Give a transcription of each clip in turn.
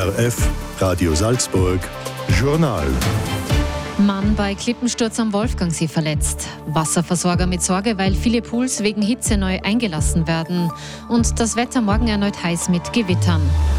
ORF Radio Salzburg Journal. Mann bei Klippensturz am Wolfgangsee verletzt. Wasserversorger mit Sorge, weil viele Pools wegen Hitze neu eingelassen werden. Und das Wetter morgen erneut heiß mit Gewittern.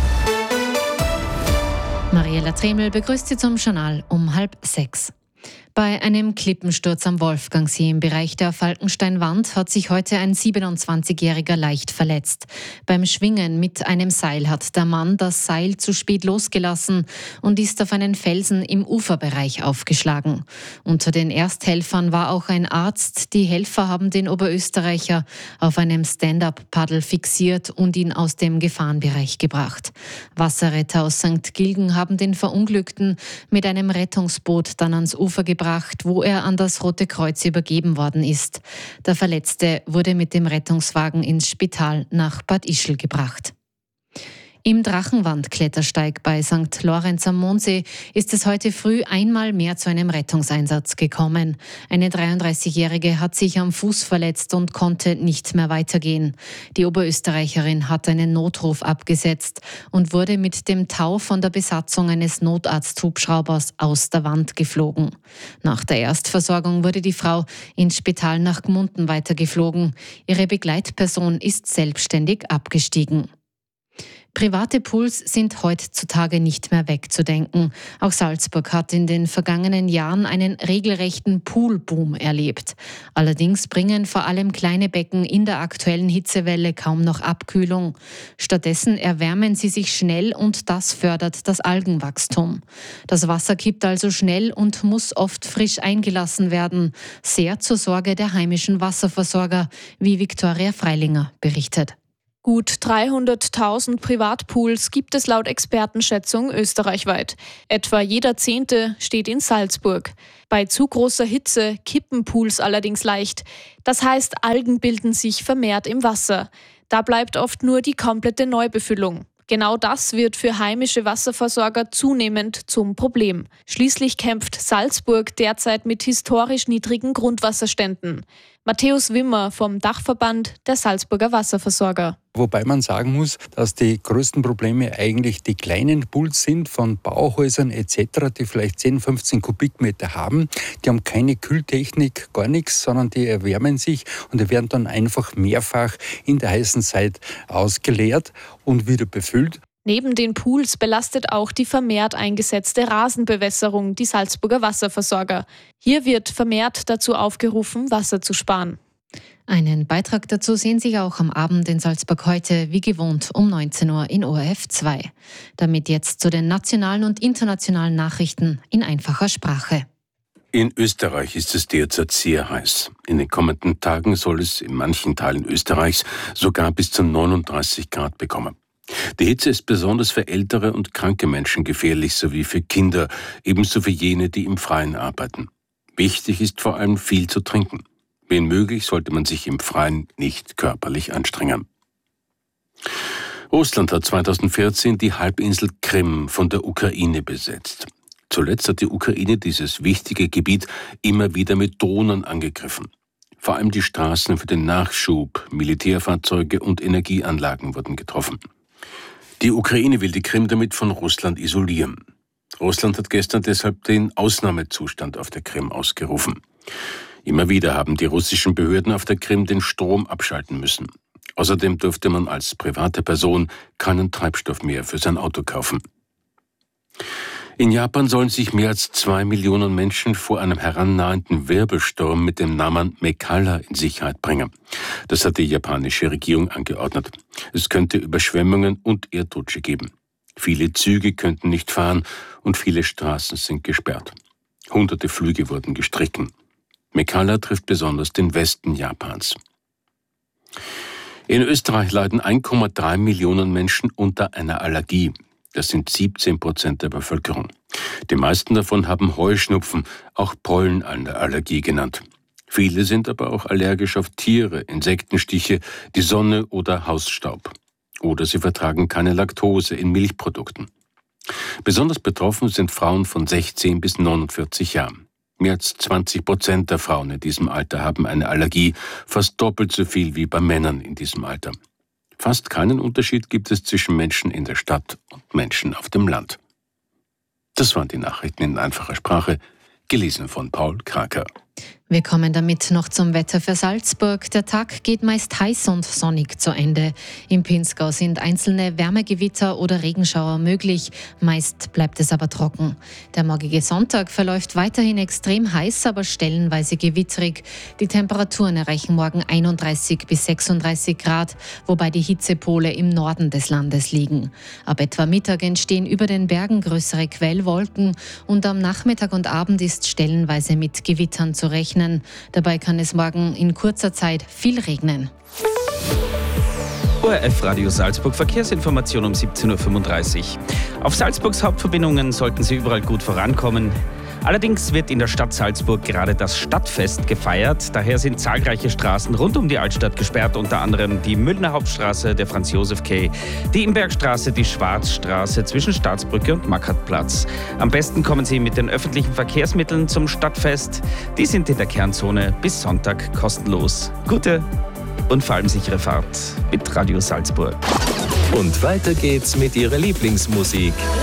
Mariella Tremel begrüßt Sie zum Journal um 5:30. Bei einem Klippensturz am Wolfgangsee im Bereich der Falkensteinwand hat sich heute ein 27-Jähriger leicht verletzt. Beim Schwingen mit einem Seil hat der Mann das Seil zu spät losgelassen und ist auf einen Felsen im Uferbereich aufgeschlagen. Unter den Ersthelfern war auch ein Arzt. Die Helfer haben den Oberösterreicher auf einem Stand-up-Paddel fixiert und ihn aus dem Gefahrenbereich gebracht. Wasserretter aus St. Gilgen haben den Verunglückten mit einem Rettungsboot dann ans Ufer gebracht, wo er an das Rote Kreuz übergeben worden ist. Der Verletzte wurde mit dem Rettungswagen ins Spital nach Bad Ischl gebracht. Im Drachenwand-Klettersteig bei St. Lorenz am Mondsee ist es heute früh einmal mehr zu einem Rettungseinsatz gekommen. Eine 33-Jährige hat sich am Fuß verletzt und konnte nicht mehr weitergehen. Die Oberösterreicherin hat einen Notruf abgesetzt und wurde mit dem Tau von der Besatzung eines Notarzthubschraubers aus der Wand geflogen. Nach der Erstversorgung wurde die Frau ins Spital nach Gmunden weitergeflogen. Ihre Begleitperson ist selbstständig abgestiegen. Private Pools sind heutzutage nicht mehr wegzudenken. Auch Salzburg hat in den vergangenen Jahren einen regelrechten Poolboom erlebt. Allerdings bringen vor allem kleine Becken in der aktuellen Hitzewelle kaum noch Abkühlung. Stattdessen erwärmen sie sich schnell und das fördert das Algenwachstum. Das Wasser kippt also schnell und muss oft frisch eingelassen werden. Sehr zur Sorge der heimischen Wasserversorger, wie Viktoria Freilinger berichtet. Gut 300.000 Privatpools gibt es laut Expertenschätzung österreichweit. Etwa jeder 10. steht in Salzburg. Bei zu großer Hitze kippen Pools allerdings leicht. Das heißt, Algen bilden sich vermehrt im Wasser. Da bleibt oft nur die komplette Neubefüllung. Genau das wird für heimische Wasserversorger zunehmend zum Problem. Schließlich kämpft Salzburg derzeit mit historisch niedrigen Grundwasserständen. Matthäus Wimmer vom Dachverband der Salzburger Wasserversorger. Wobei man sagen muss, dass die größten Probleme eigentlich die kleinen Pools sind von Bauhäusern etc., die vielleicht 10, 15 Kubikmeter haben. Die haben keine Kühltechnik, gar nichts, sondern die erwärmen sich und die werden dann einfach mehrfach in der heißen Zeit ausgeleert und wieder befüllt. Neben den Pools belastet auch die vermehrt eingesetzte Rasenbewässerung die Salzburger Wasserversorger. Hier wird vermehrt dazu aufgerufen, Wasser zu sparen. Einen Beitrag dazu sehen Sie auch am Abend in Salzburg heute, wie gewohnt, um 19 Uhr in ORF 2. Damit jetzt zu den nationalen und internationalen Nachrichten in einfacher Sprache. In Österreich ist es derzeit sehr heiß. In den kommenden Tagen soll es in manchen Teilen Österreichs sogar bis zu 39 Grad bekommen. Die Hitze ist besonders für ältere und kranke Menschen gefährlich, sowie für Kinder, ebenso für jene, die im Freien arbeiten. Wichtig ist vor allem viel zu trinken. Wenn möglich, sollte man sich im Freien nicht körperlich anstrengen. Russland hat 2014 die Halbinsel Krim von der Ukraine besetzt. Zuletzt hat die Ukraine dieses wichtige Gebiet immer wieder mit Drohnen angegriffen. Vor allem die Straßen für den Nachschub, Militärfahrzeuge und Energieanlagen wurden getroffen. Die Ukraine will die Krim damit von Russland isolieren. Russland hat gestern deshalb den Ausnahmezustand auf der Krim ausgerufen. Immer wieder haben die russischen Behörden auf der Krim den Strom abschalten müssen. Außerdem durfte man als private Person keinen Treibstoff mehr für sein Auto kaufen. In Japan sollen sich mehr als 2 Millionen Menschen vor einem herannahenden Wirbelsturm mit dem Namen Mekala in Sicherheit bringen. Das hat die japanische Regierung angeordnet. Es könnte Überschwemmungen und Erdrutsche geben. Viele Züge könnten nicht fahren und viele Straßen sind gesperrt. Hunderte Flüge wurden gestrichen. Mekala trifft besonders den Westen Japans. In Österreich leiden 1,3 Millionen Menschen unter einer Allergie. Das sind 17% der Bevölkerung. Die meisten davon haben Heuschnupfen, auch Pollenallergie genannt. Viele sind aber auch allergisch auf Tiere, Insektenstiche, die Sonne oder Hausstaub. Oder sie vertragen keine Laktose in Milchprodukten. Besonders betroffen sind Frauen von 16 bis 49 Jahren. Mehr als 20% der Frauen in diesem Alter haben eine Allergie, fast doppelt so viel wie bei Männern in diesem Alter. Fast keinen Unterschied gibt es zwischen Menschen in der Stadt und Menschen auf dem Land. Das waren die Nachrichten in einfacher Sprache, gelesen von Paul Kraker. Wir kommen damit noch zum Wetter für Salzburg. Der Tag geht meist heiß und sonnig zu Ende. Im Pinzgau sind einzelne Wärmegewitter oder Regenschauer möglich. Meist bleibt es aber trocken. Der morgige Sonntag verläuft weiterhin extrem heiß, aber stellenweise gewitterig. Die Temperaturen erreichen morgen 31 bis 36 Grad, wobei die Hitzepole im Norden des Landes liegen. Ab etwa Mittag entstehen über den Bergen größere Quellwolken und am Nachmittag und Abend ist stellenweise mit Gewittern zu rechnen. Dabei kann es morgen in kurzer Zeit viel regnen. ORF Radio Salzburg Verkehrsinformation um 17.35 Uhr. Auf Salzburgs Hauptverbindungen sollten Sie überall gut vorankommen. Allerdings wird in der Stadt Salzburg gerade das Stadtfest gefeiert. Daher sind zahlreiche Straßen rund um die Altstadt gesperrt, unter anderem die Müllner Hauptstraße, der Franz-Josef-Quai, die Imbergstraße, die Schwarzstraße zwischen Staatsbrücke und Mackertplatz. Am besten kommen Sie mit den öffentlichen Verkehrsmitteln zum Stadtfest. Die sind in der Kernzone bis Sonntag kostenlos. Gute und vor allem sichere Fahrt mit Radio Salzburg. Und weiter geht's mit Ihrer Lieblingsmusik.